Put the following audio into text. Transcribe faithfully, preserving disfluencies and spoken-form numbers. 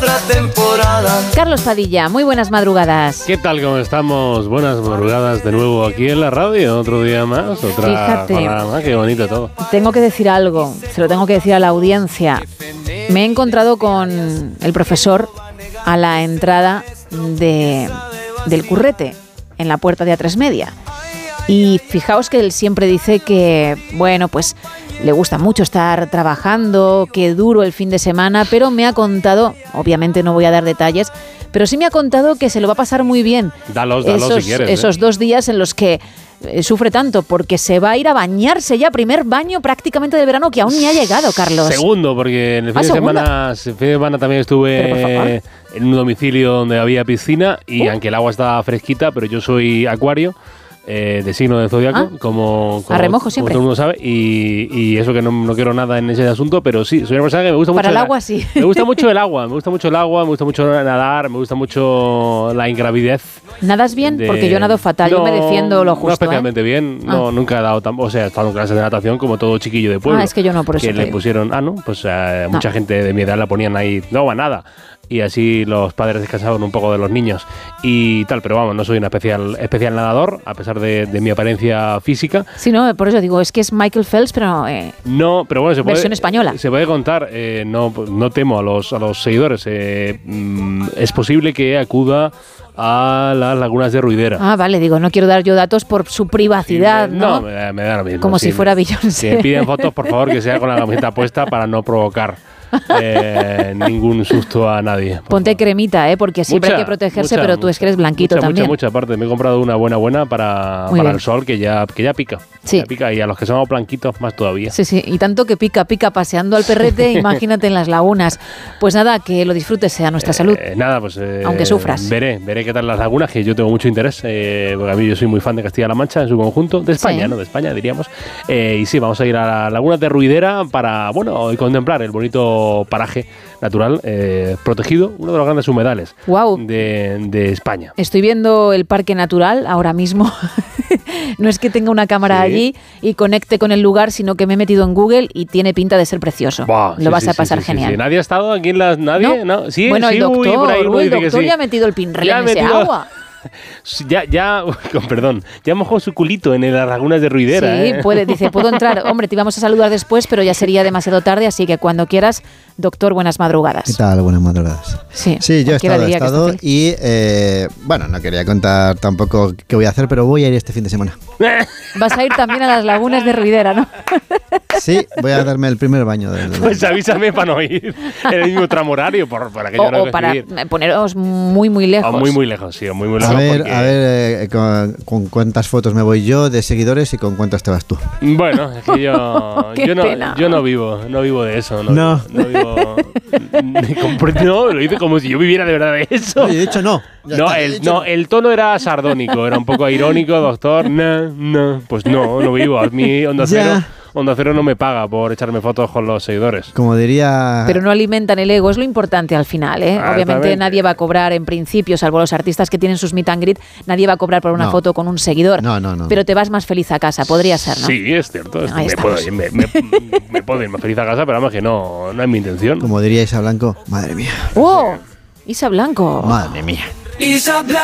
otra temporada. Carlos Padilla, muy buenas madrugadas. ¿Qué tal? ¿Cómo estamos? Buenas madrugadas de nuevo aquí en la radio. Otro día más, otra Fíjate, jornada. Qué bonito todo. Tengo que decir algo, se lo tengo que decir a la audiencia. Me he encontrado con el profesor a la entrada de, del Currete, en la puerta de A tres Media. Y fijaos que él siempre dice que, bueno, pues le gusta mucho estar trabajando, que duro el fin de semana, pero me ha contado, obviamente no voy a dar detalles, pero sí me ha contado que se lo va a pasar muy bien. Dalos, dalos esos, si quieres. Esos ¿eh? dos días en los que eh, sufre tanto, porque se va a ir a bañarse ya, primer baño prácticamente de verano que aún ni ha llegado, Carlos. Segundo, porque en el fin, ¿Ah, de, segunda? semana, el fin de semana también estuve en un domicilio donde había piscina y uh. aunque el agua estaba fresquita, pero yo soy acuario. Eh, de signo de zodiaco, ah, como, como, a remojo siempre. como todo el mundo sabe, y, y eso que no, no quiero nada en ese asunto, pero sí, soy una persona que me gusta Para mucho. el la, agua, sí. Me gusta mucho el agua, me gusta mucho el agua, me gusta mucho nadar, me gusta mucho la ingravidez. ¿Nadas bien? De, Porque yo nado fatal, no, yo me defiendo lo justo. No especialmente ¿eh? bien, ah. no, nunca he dado, tam- o sea, he estado en clases de natación como todo chiquillo de pueblo. Ah, es que yo no, por eso que te le digo. pusieron, ah, no, pues eh, no. mucha gente de mi edad la ponían ahí, no va nada. Y así los padres descansaban un poco de los niños y tal, pero vamos, no soy un especial especial nadador, a pesar de, de mi apariencia física. Sí, no, por eso digo, es que es Michael Phelps, pero eh, no, pero bueno, se puede, versión española. Se puede contar, eh, no, no temo a los, a los seguidores, eh, mm, es posible que acuda a las lagunas de Ruidera. Ah, vale, digo, no quiero dar yo datos por su privacidad, sí, me, ¿no? No, me da, me da lo mismo. Como sí, si fuera me, Beyoncé. Si me piden fotos, por favor, que sea con la camiseta puesta para no provocar eh, ningún susto a nadie. Ponte favor. cremita, ¿eh? Porque siempre mucha, hay que protegerse, mucha, pero tú es que eres blanquito mucha, también. Mucha, mucha parte. Me he comprado una buena buena para, para el sol, que ya, que ya pica. Sí. Ya pica. Y a los que somos blanquitos, más todavía. Sí, sí. Y tanto que pica, pica paseando al perrete, imagínate en las lagunas. Pues nada, que lo disfrutes, sea nuestra salud. Eh, nada, pues... Eh, aunque sufras. Veré, veré qué tal las lagunas, que yo tengo mucho interés, eh, porque a mí yo soy muy fan de Castilla-La Mancha en su conjunto, de España, sí. ¿no? De España, diríamos. Eh, y sí, vamos a ir a la laguna de Ruidera para, bueno, y contemplar el bonito paraje natural eh, protegido, uno de los grandes humedales wow. de, de España. Estoy viendo el parque natural ahora mismo. No es que tenga una cámara sí. allí y conecte con el lugar, sino que me he metido en Google y tiene pinta de ser precioso. Wow, Lo sí, vas sí, a pasar sí, sí, genial. Sí. ¿Nadie ha estado aquí en las... ¿Nadie? ¿No? ¿No? Sí, bueno, sí, el doctor, uy, por ahí uno el dice que doctor sí. ya ha metido el pinrel ya en ese metido... agua. Ya, ya, con perdón, ya mojó su culito en las lagunas de Ruidera. Sí, ¿eh? puede, dice, puedo entrar. Hombre, te íbamos a saludar después, pero ya sería demasiado tarde, así que cuando quieras, doctor, buenas madrugadas. ¿Qué tal? Buenas madrugadas. Sí, sí yo he estado, he estado que y, eh, bueno, no quería contar tampoco qué voy a hacer, pero voy a ir este fin de semana. Vas a ir también a las lagunas de Ruidera, ¿no? Sí, voy a darme el primer baño. De, de, pues avísame para no ir en el mismo tramo horario, por, para que yo o, no o para poneros muy, muy lejos. O muy, muy lejos, sí, muy, muy lejos. A ver, porque... a ver eh, con, con cuántas fotos me voy yo de seguidores y con cuántas te vas tú. Bueno, es que yo, yo, no, yo no vivo, no vivo de eso. No. No, no vivo. No, lo hice como si yo viviera de verdad de eso. No, yo he dicho no. Ya No, está, el, dicho no, no. el tono era sardónico, era un poco irónico, doctor. No, no, pues no, no vivo. A mí, Onda Cero, Onda Cero no me paga por echarme fotos con los seguidores. Como diría... Pero no alimentan el ego, es lo importante al final, ¿eh? Ah, obviamente nadie va a cobrar en principio, salvo los artistas que tienen sus meet and greet, nadie va a cobrar por una no. foto con un seguidor. No, no, no. Pero te vas más feliz a casa, podría ser, ¿no? Sí, es cierto. Es, Ahí me, puedo, me, me, me puedo ir más feliz a casa, pero vamos que no, no es mi intención. Como diría Isa Blanco, madre mía. ¡Oh! Isa Blanco. Madre mía. Isa Blanco.